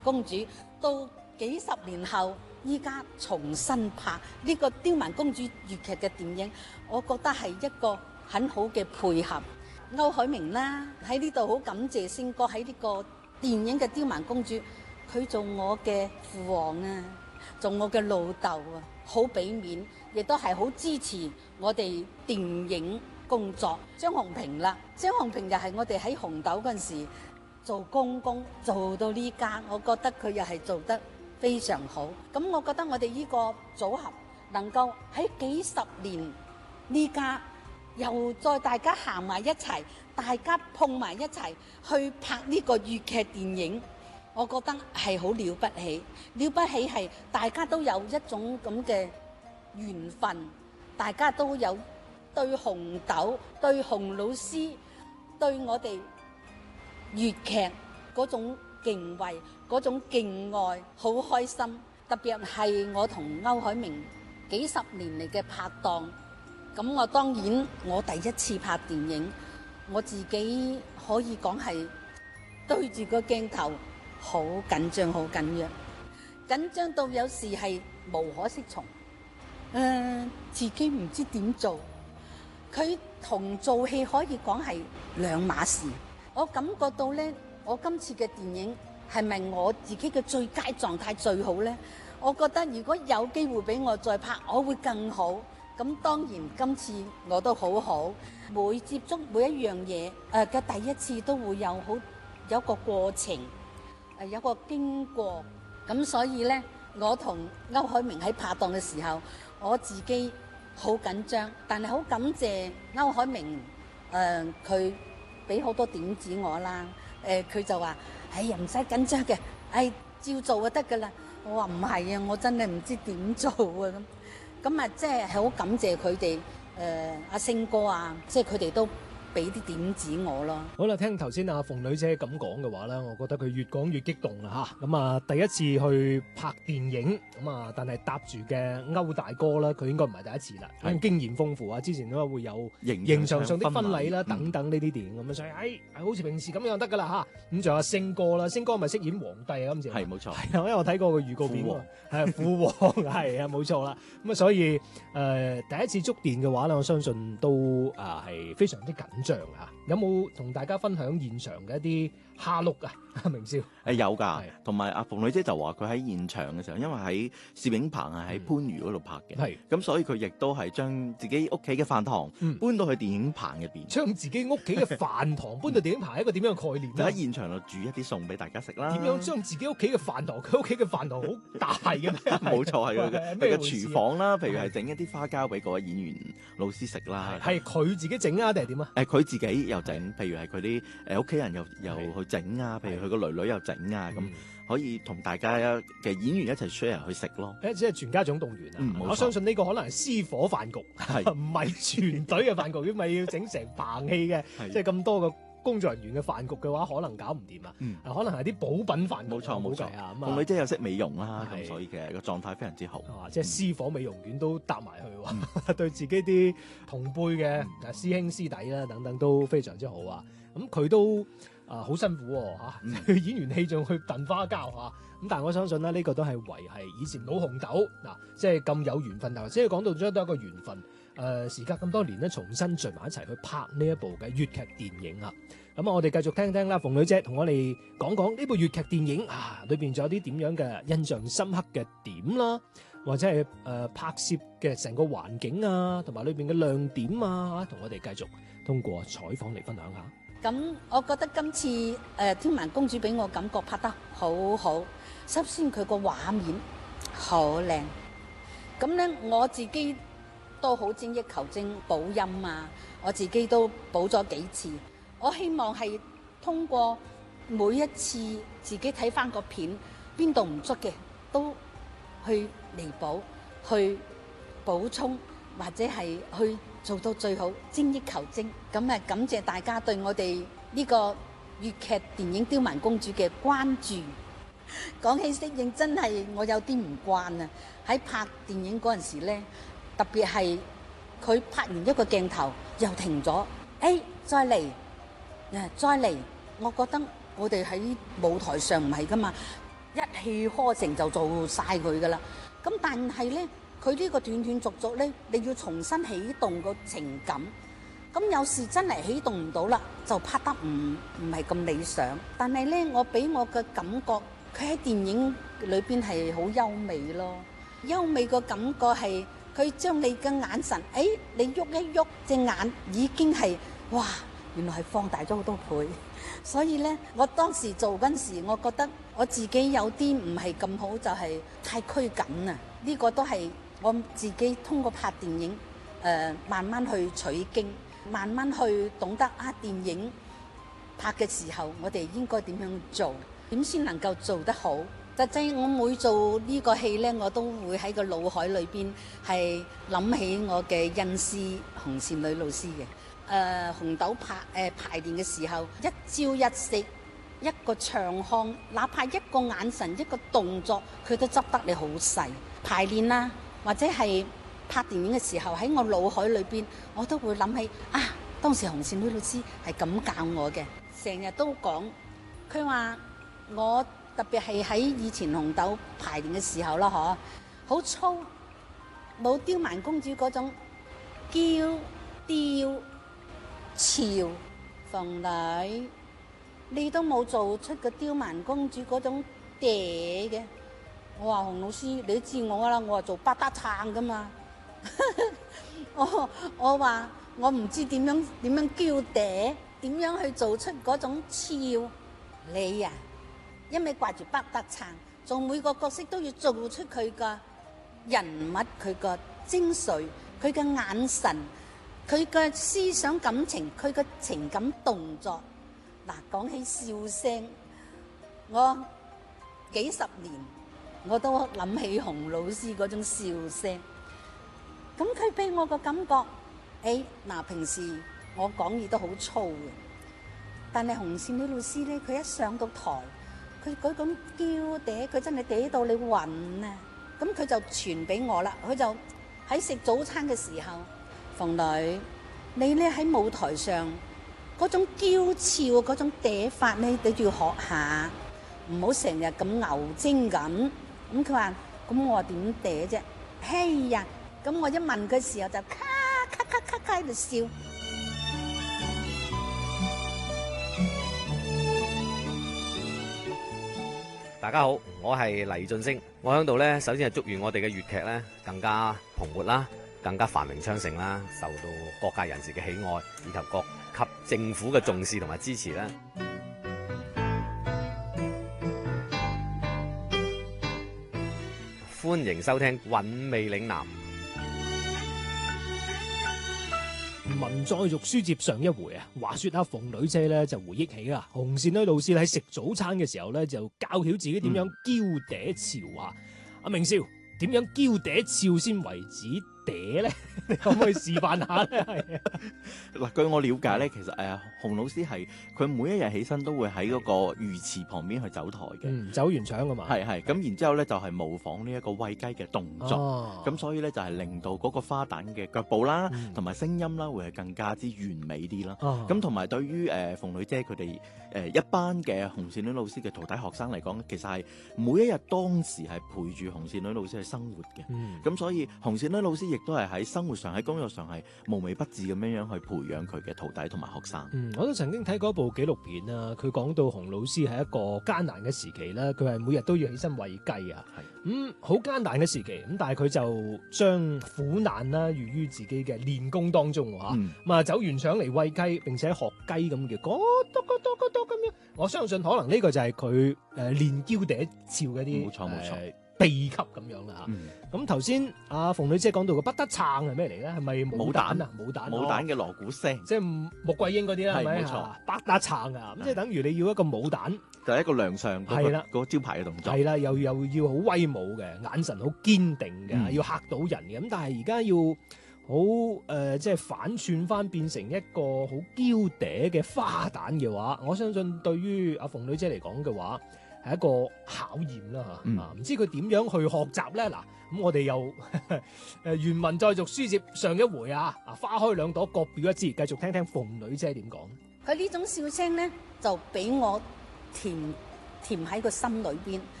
公主，到幾十年後，依家重新拍呢個刁蠻公主粵劇嘅電影，我覺得係一個很好嘅配合。歐海明啦，喺呢度好感謝星哥喺呢個電影嘅刁蠻公主，佢做我嘅父王啊，做我嘅老豆啊，好俾面，亦都係好支持我哋電影工作。張紅平啦，張紅平又係我哋喺紅豆嗰陣時做公公做到呢家，我覺得佢又係做得非常好。咁我覺得我哋呢個組合能夠喺幾十年呢家又再大家行埋一齊，大家碰埋一齊去拍呢個粵劇電影，我覺得係好了不起。了不起係大家都有一種咁嘅緣分，大家都有對紅豆、對洪老師、對我哋粵劇嗰種敬畏、嗰種敬愛，好開心。特別係我同歐海明幾十年嚟嘅拍檔，咁我當然我第一次拍電影，我自己可以講係對住個鏡頭好緊張，好緊張，緊張到有時係無可適從。自己唔知點做，佢同做戲可以講係兩碼事。我感覺到呢，我今次嘅電影係咪我自己嘅最佳狀態最好呢？我覺得如果有機會俾我再拍，我會更好。咁當然今次我都好好，每接觸每一樣嘢嘅第一次都會有個過程，有個經過。咁所以呢，我同歐海明喺拍檔嘅時候，我自己好緊張，但係好感謝歐海明，佢俾好多點子我啦。佢就話：哎呀，唔使緊張嘅，照做就得㗎啦。我話唔係啊，我真係唔知點做啊咁啊，即係好感謝佢哋，阿星哥啊，即係佢哋都俾啲點子我咯。 好啦，聽頭先阿鳳女姐咁講嘅話咧，我覺得佢越講越激動啦吓。咁啊，第一次去拍電影，咁啊，但係搭住嘅歐大哥啦，佢應該唔係第一次啦，咁經驗豐富啊，之前都會有刑場上的婚禮啦等等呢啲電影咁樣，所以好似平時咁樣得噶啦吓。咁仲有阿星哥啦，星哥咪飾演皇帝啊，今次係冇錯，係啊，因為我睇過個預告片，係父皇係啊，冇錯啦。咁啊，所以第一次觸電嘅話咧，我相信都係非常之緊張啊！有冇同大家分享現場嘅一啲蝦碌啊？明少有㗎，同埋阿鳳女姐就話佢喺現場嘅時候，因為喺攝影棚係喺番禺嗰度拍嘅，咁所以佢亦都係將自己屋企嘅飯堂搬到去電影棚入邊， 將自己屋企嘅飯堂搬到電影棚係一個點樣嘅概念？ 就喺現場度煮一啲餸俾大家食啦。 點樣將自己屋企嘅飯堂？佢屋企嘅飯堂好大嘅咩？ 冇錯，係佢嘅廚房啦。譬如係整一啲花膠俾各位演員老師食啦。 係佢自己整啊，定係點啊？ 佢自己又整，譬如係佢啲屋企人又去整啊，譬如佢個女又整啊，咁可以同大家嘅演員一齊 share 去食咯。 即係全家總動員啊！我相信呢個可能係私伙飯局，唔係全隊嘅飯局，因為要整成棚戲嘅，即係咁多個工作人員嘅飯局嘅話，可能搞唔掂啊！可能係啲補品飯局。 冇錯啊！ 鳳女姐又識美容啦，咁所以其實個狀態非常之好。 即係私伙美容院都搭埋去，對自己啲同輩嘅師兄師弟啦等等都非常之好啊！咁佢都好辛苦嚇，演完戲仲去燉花膠嚇，咁但係我相信咧，呢個都係維係以前老紅豆嗱，即係咁有緣分。頭先講到咗都係一個緣分，時隔咁多年咧，重新聚埋一齊去拍呢一部嘅粵劇電影啊！咁啊，我哋繼續聽聽啦，鳳女姐同我哋講講呢部粵劇電影啊，裏邊仲有啲點樣嘅印象深刻嘅點啦，或者係拍攝嘅成個環境啊，同埋裏邊嘅亮點啊，同我哋繼續通過採訪嚟分享下。 咁我覺得今次刁蠻公主俾我感覺拍得好好，首先佢個畫面好靚，咁咧我自己都好精益求精補音啊，我自己都補咗幾次。我希望係通過每一次自己睇翻個片，邊度唔足嘅都去彌補、去補充，或者係去做到最好，精益求精。咁感謝大家對我哋呢個粵劇電影《刁蠻公主》嘅關注。講起適應，真係我有啲唔慣啊！喺拍電影嗰陣時咧，特別係佢拍完一個鏡頭又停咗，再嚟，再嚟。我覺得我哋喺舞台上唔係噶嘛， 一氣呵成就做晒佢噶啦。咁但係咧，佢呢個斷斷續續咧，你要重新啟動個情感。咁有時真係啟動唔到啦，就拍得唔係咁理想。但係咧，我俾我嘅感覺，佢喺電影裏邊係好優美咯。優美個感覺係佢將你嘅眼神，你喐一喐隻眼已經係哇，原來係放大咗好多倍。所以咧，我當時做嗰陣時，我覺得我自己有啲唔係咁好，就係太拘謹啊。呢個都係我自己通過拍電影慢慢去取經。慢慢去懂得電影拍嘅時候，我哋應該點樣做，點先能夠做得好。實際我每做呢個戲呢，我都會喺個腦海裏邊係諗起我嘅恩師紅線女老師嘅。紅豆排練嘅時候，一朝一夕，一個長腔，哪怕一個眼神，一個動作，佢都執得你好細。排練啦，或者係拍電影嘅時候，喺我腦海裏邊，我都會諗起當時紅線女老師係咁教我嘅，成日都講。佢話我特別係喺以前紅豆排練嘅時候啦，好粗，冇刁蠻公主嗰種嬌刁俏。鳳女，你都冇做出個刁蠻公主嗰種嗲嘅。我話紅老師，你都知我啦，我話做八打撐噶嘛。我話我唔知點樣嬌嗲，點樣去做出嗰種俏。你啊，一味掛住北德撐，做每個角色都要做出佢個人物，佢個精髓，佢嘅眼神，佢嘅思想感情，佢嘅情感動作。嗱，講起笑聲，我幾十年我都諗起洪老師嗰種笑聲。咁佢俾我個感覺，平時我講嘢都好粗嘅，但係紅線女老師咧，佢一上到台，佢嗰種嬌嗲，佢真係嗲到你暈啊！咁佢就傳俾我啦，佢就喺食早餐嘅時候，鳳女，你咧喺舞台上嗰種嬌俏嗰種嗲法咧，你都要學下，唔好成日咁牛精咁。咁佢話，咁我話點嗲啫？哎呀！咁我一問嘅時候就咔咔咔咔咔喺度笑。 大家好，我係黎俊升。我喺度咧，首先係祝願我哋嘅粵劇咧更加蓬勃啦，更加繁榮昌盛啦，受到各界人士嘅喜愛，以及各級政府嘅重視同埋支持啦。歡迎收聽《韻味嶺南》。 文再續書接上一回啊，話說阿鳳女姐咧就回憶起啦，紅線女老師喺食早餐嘅時候咧就教曉自己點樣嬌嗲俏啊。阿明少，點樣嬌嗲俏先為止嗲咧？你可唔可以示範下咧？係嗱，據我了解咧，其實洪老師係佢每一日起身都會喺嗰個魚池旁邊去走台嘅， 走完場㗎嘛。係咁，然之後咧就係模仿呢一個餵雞嘅動作，咁所以咧就係令到嗰個花旦嘅腳步啦，同埋聲音啦，會係更加之完美啲啦。咁同埋對於鳳女姐佢哋一班嘅紅線女老師嘅徒弟學生嚟講，其實係每一日當時係陪住紅線女老師去生活嘅。咁所以紅線女老師亦都係喺生活上、喺工作上係無微不至咁樣去培養佢嘅徒弟同埋學生。 我都曾經睇過一部紀錄片啊，佢講到洪老師係一個艱難嘅時期啦，佢係每日都要起身餵雞啊，好艱難嘅時期，咁但係佢就將苦難啦寓於自己嘅練功當中嚇，走完場嚟餵雞，並且學雞咁嘅嗰篤咁樣，我相信可能呢個就係佢練嬌嗲俏嘅啲冇錯秘笈咁樣啦嚇。咁頭先阿鳳女姐講到個不得撐係咩嚟咧？係咪武旦啊？武旦嘅鑼鼓聲， 即係穆桂英嗰啲啦，係咪？ 冇錯， 不得撐啊！咁即係等於你要一個武旦， 就係一個亮相嗰個招牌嘅動作。 係啦，又要好威武嘅，眼神好堅定嘅，要嚇到人嘅。咁但係而家要好即係反串翻變成一個好嬌嗲嘅花旦嘅話，我相信對於阿鳳女姐嚟講嘅話，係一個考驗啦嚇。唔知佢點樣去學習咧？嗱，咁我哋又原文再續書接上一回啊！花開兩朵，各表一枝，繼續聽聽鳳女姐點講。 佢呢種笑聲咧，就俾我甜喺個心裏邊。